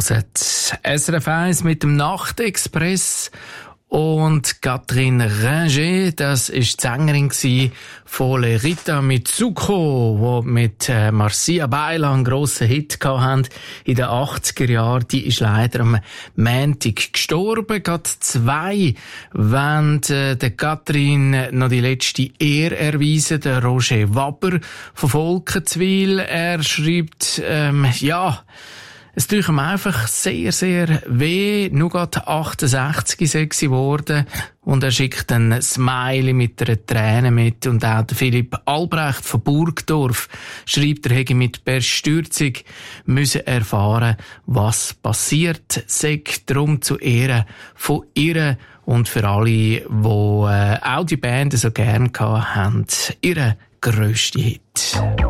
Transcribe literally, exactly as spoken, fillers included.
hört S R F eins mit dem Nachtexpress. Und Catherine Ringer, das war die Sängerin von Le Rita Mitsuko, die mit äh, Marcia Baila einen grossen Hit hatten in den achtziger Jahren. Die ist leider am Montag gestorben. Gerade zwei wollen äh, der Catherine noch die letzte Ehre erweisen. Der Roger Waber von Volkenswil. Er schreibt, ähm, ja, es tut ihm einfach sehr, sehr weh. Nur gerade achtundsechzig sei sie geworden. Und er schickt ein Smiley mit einer Träne mit. Und auch der Philipp Albrecht von Burgdorf schreibt, er hätte mit Bestürzung müssen erfahren, was passiert sei. Darum zu Ehren von ihr und für alle, die äh, auch die Band so gern gehabt haben, ihre grösste Hit.